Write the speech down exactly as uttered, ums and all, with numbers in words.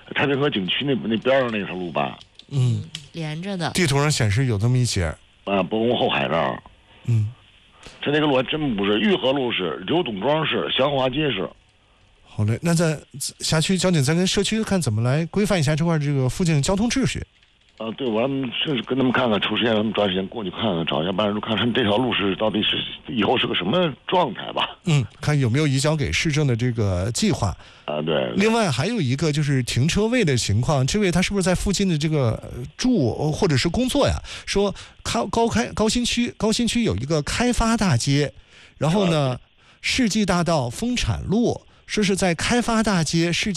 太平河景区那那边上那条路吧。 嗯， 连着的。 地图上显示有这么一节。 啊，博公后海这儿。 嗯， 它那个路还真不是，玉河路是，刘董庄是，祥华街是。 好嘞，那在辖区交警再跟社区看怎么来规范一下这块这个附近的交通秩序。 啊，对，我让他们是跟他们看看，抽时间他们抓时间过去看看，找一下办事处，看看这条路是到底是以后是个什么状态吧。 嗯，看有没有移交给市政的这个计划。 啊，对。 另外还有一个就是停车位的情况，这位他是不是在附近的这个住或者是工作呀？说高高开高新区高新区有一个开发大街，然后呢，世纪大道丰产路，说是在开发大街世纪